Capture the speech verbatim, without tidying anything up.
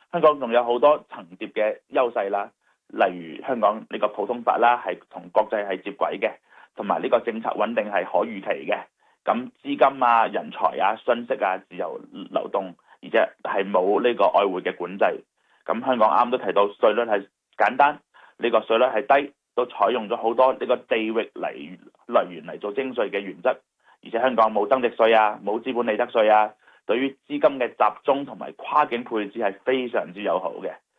香港仲有好多層疊嘅優勢啦，例如香港呢個普通法啦，係同國際係接軌嘅，同埋呢個政策穩定係可預期嘅。咁資金啊、人才啊、信息啊自由流動，而且係冇呢個外匯嘅管制。咁香港啱都提到稅率係簡單，呢個稅率係低，都採用咗好多呢個地域嚟來源嚟做徵稅嘅原則。而且香港冇增值稅啊，冇資本利得稅啊，對於資金嘅集中同埋跨境配置係非常之友好嘅。